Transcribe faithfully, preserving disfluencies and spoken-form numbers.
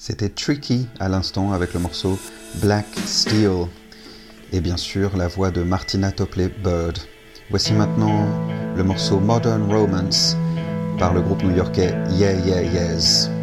C'était Tricky à l'instant avec le morceau Black Steel. Et bien sûr la voix de Martina Topley-Bird. Voici maintenant le morceau Modern Romance par le groupe new-yorkais Yeah Yeah Yeahs.